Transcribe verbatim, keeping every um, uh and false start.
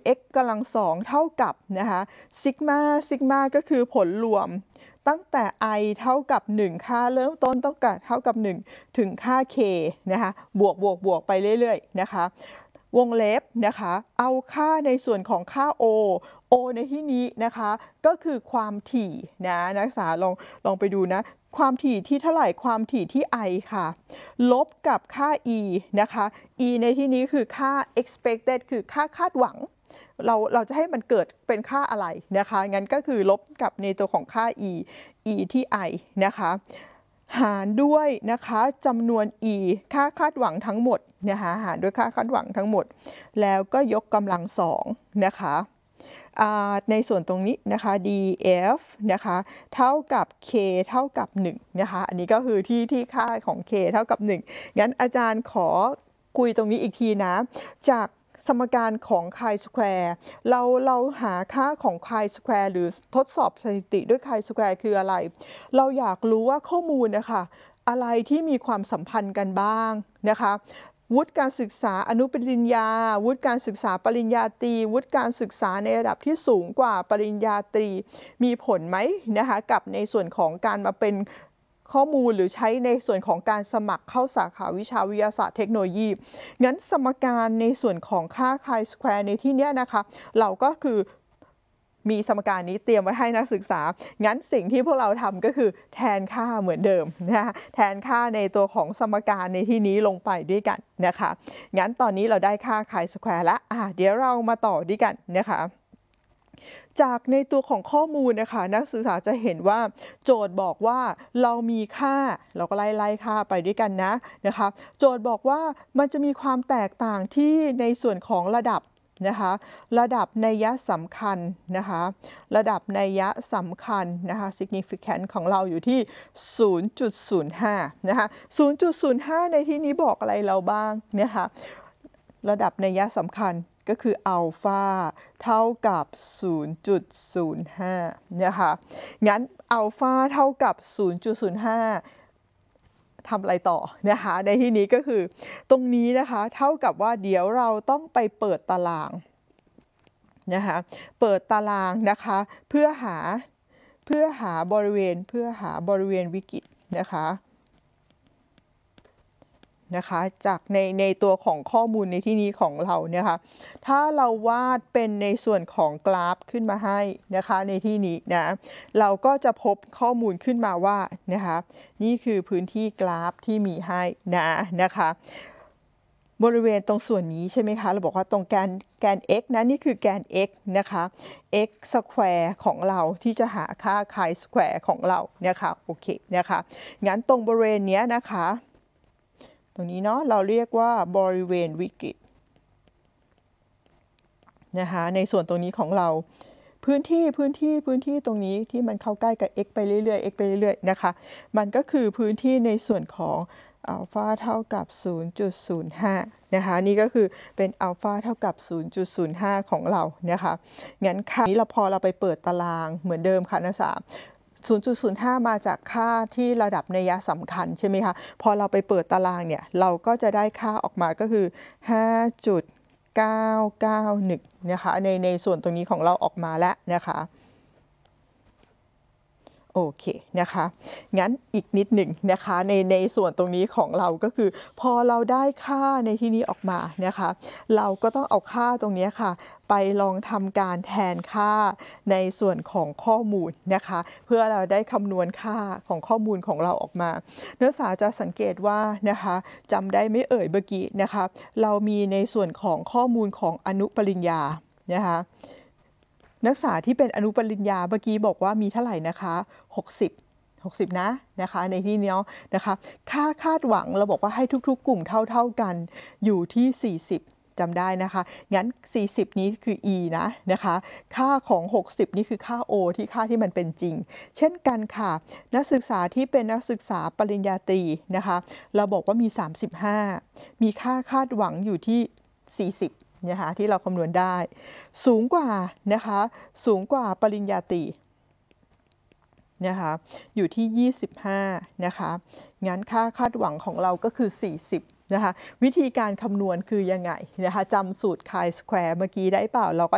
x กำลังสองเท่ากับนะคะซิกมาซิกมาก็คือผลรวมตั้งแต่ i เท่ากับหนึ่งค่าเริ่มต้นต้องกับเท่ากับหนึ่งถึงค่า k นะคะบวกบวกบวกไปเรื่อยๆนะคะวงเล็บนะคะเอาค่าในส่วนของค่า o o ในที่นี้นะคะก็คือความถี่นะนักศึกษาลองลองไปดูนะความถี่ที่เท่าไหร่ความถี่ที่ i ค่ะลบกับค่า e นะคะ e ในที่นี้คือค่า expected คือค่าคาดหวังเราเราจะให้มันเกิดเป็นค่าอะไรนะคะงั้นก็คือลบกับในตัวของค่า e e ที่ i นะคะหารด้วยนะคะจำนวน e ค่าคาดหวังทั้งหมดนะคะหารด้วยค่าคาดหวังทั้งหมดแล้วก็ยกกำลังสองนะคะในส่วนตรงนี้นะคะ df นะคะเท่ากับ k เท่ากับหนึ่งนะคะอันนี้ก็คือที่ที่ค่าของ k เท่ากับหนึ่งงั้นอาจารย์ขอคุยตรงนี้อีกทีนะจากสมการของ chi square เราเราหาค่าของ chi square หรือทดสอบสถิติด้วย chi square คืออะไรเราอยากรู้ว่าข้อมูลนะคะอะไรที่มีความสัมพันธ์กันบ้างนะคะวุฒิการศึกษาอนุปริญญาวุฒิการศึกษาปริญญาตรีวุฒิการศึกษาในระดับที่สูงกว่าปริญญาตรีมีผลไหมนะคะกับในส่วนของการมาเป็นข้อมูลหรือใช้ในส่วนของการสมัครเข้าสาขาวิชาวิทยาศาสตร์เทคโนโลยีงั้นสมการในส่วนของค่า chi square ในที่นี้นะคะเราก็คือมีสมการนี้เตรียมไว้ให้นักศึกษางั้นสิ่งที่พวกเราทำก็คือแทนค่าเหมือนเดิมนะคะแทนค่าในตัวของสมการในที่นี้ลงไปด้วยกันนะคะงั้นตอนนี้เราได้ค่า chi square แล้วอ่ะเดี๋ยวเรามาต่อด้วยกันนะคะจากในตัวของข้อมูลนะคะนักศึกษาจะเห็นว่าโจทย์บอกว่าเรามีค่าเราก็ไล่ไล่ค่าไปด้วยกันนะนะคะโจทย์บอกว่ามันจะมีความแตกต่างที่ในส่วนของระดับนะคะระดับนัยสำคัญนะคะระดับนัยสำคัญนะคะ significant ของเราอยู่ที่ ศูนย์จุดศูนย์ห้า นะคะ ศูนย์จุดศูนย์ห้า ในที่นี้บอกอะไรเราบ้างนะคะระดับนัยสำคัญก็คืออัลฟาเท่ากับ ศูนย์จุดศูนย์ห้า นะคะงั้นอัลฟาเท่ากับ ศูนย์จุดศูนย์ห้า ทำอะไรต่อนะคะในที่นี้ก็คือตรงนี้นะคะเท่ากับว่าเดี๋ยวเราต้องไปเปิดตารางนะคะเปิดตารางนะคะเพื่อหาเพื่อหาบริเวณเพื่อหาบริเวณวิกฤตนะคะนะคะจากในในตัวของข้อมูลในที่นี้ของเราเนี่ยค่ะถ้าเราวาดเป็นในส่วนของกราฟขึ้นมาให้นะคะในที่นี้นะเราก็จะพบข้อมูลขึ้นมาว่านะคะนี่คือพื้นที่กราฟที่มีให้นะนะคะบริเวณตรงส่วนนี้ใช่ไหมคะเราบอกว่าตรงแกนแกน x นะนี่คือแกน x นะคะ x square ของเราที่จะหาค่า chi square ของเรานะคะโอเคนะคะงั้นตรงบริเวณนี้นะคะตรงนี้เนาะเราเรียกว่าบริเวณวิกฤตนะคะในส่วนตรงนี้ของเราพื้นที่พื้นที่พื้นที่ตรงนี้ที่มันเข้าใกล้กับ x ไปเรื่อยๆ x ไปเรื่อยๆนะคะมันก็คือพื้นที่ในส่วนของอัลฟาเท่ากับ ศูนย์จุดศูนย์ห้า นะคะนี่ก็คือเป็นอัลฟาเท่ากับ ศูนย์จุดศูนย์ห้า ของเรานะคะงั้นค่านี้เราพอเราไปเปิดตารางเหมือนเดิมค่ะนักศึกษาศูนย์จุดศูนย์ห้า มาจากค่าที่ระดับนัยสำคัญใช่ไหมคะพอเราไปเปิดตารางเนี่ยเราก็จะได้ค่าออกมาก็คือ ห้าจุดเก้าเก้าหนึ่ง นะคะในในส่วนตรงนี้ของเราออกมาแล้วนะคะโอเคนะคะงั้นอีกนิดหนึ่งนะคะในในส่วนตรงนี้ของเราก็คือพอเราได้ค่าในที่นี้ออกมานะคะเราก็ต้องเอาค่าตรงนี้ค่ะไปลองทำการแทนค่าในส่วนของข้อมูลนะคะเพื่อเราได้คำนวณค่าของข้อมูลของเราออกมานักศึกษาจะสังเกตว่านะคะจำได้ไม่เอ่ยเมื่อกี้นะคะเรามีในส่วนของข้อมูลของอนุปริญญานะคะนักศึกษาที่เป็นอนุปริญญาเมื่อกี้บอกว่ามีเท่าไหร่นะคะหกสิบ หกสิบนะนะคะในที่นี้นะคะค่าคาดหวังเราบอกว่าให้ทุกๆกลุ่มเท่าๆกันอยู่ที่สี่สิบจำได้นะคะงั้นสี่สิบนี้คือ e นะนะคะค่าของหกสิบนี่คือค่า o ที่ค่าที่มันเป็นจริงเช่นกันค่ะนักศึกษาที่เป็นนักศึกษาปริญญาตรีนะคะเราบอกว่ามีสามสิบห้ามีค่าคาดหวังอยู่ที่สี่สิบนะคะที่เราคำนวณได้สูงกว่านะคะสูงกว่าปริญญาตรีนะคะอยู่ที่ยี่สิบห้านะคะงั้นค่าคาดหวังของเราก็คือสี่สิบนะคะวิธีการคำนวณคือยังไงนะคะจำสูตร chi square เมื่อกี้ได้เปล่าเราก็